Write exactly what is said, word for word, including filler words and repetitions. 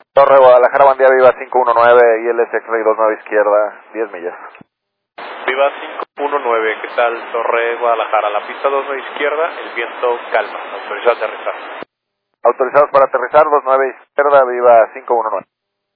Torre Guadalajara, buen día, Viva cinco uno nueve, I L S X-Ray dos nueve izquierda, diez millas. Viva cinco uno nueve, ¿qué tal? Torre Guadalajara, la pista dos nueve izquierda, el viento calma, autorizado a aterrizar. Autorizados para aterrizar, dos nueve izquierda, Viva cinco uno nueve.